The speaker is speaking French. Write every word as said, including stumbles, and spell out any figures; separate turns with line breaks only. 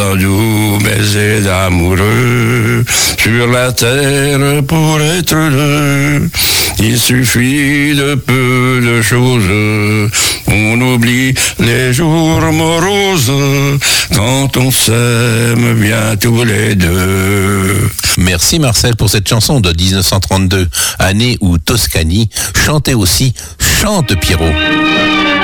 un doux baiser d'amoureux sur la terre pour être heureux. Il suffit de peu de choses, on oublie les jours moroses quand on s'aime bien tous les deux.
Merci Marcel pour cette chanson de dix-neuf cent trente-deux, année où Toscani chantait aussi Chante Pierrot.